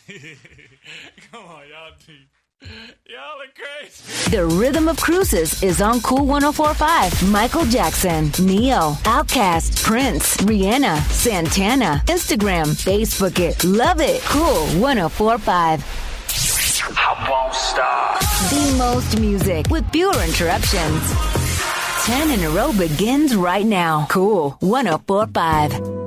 Come on, y'all are crazy. The Rhythm of Cruises is on Cool 104.5. Michael Jackson, Neo, Outkast, Prince, Rihanna, Santana. Instagram, Facebook it. Love it. Cool 104.5. I won't stop. The most music with fewer interruptions. 10 in a row begins right now. Cool 104.5.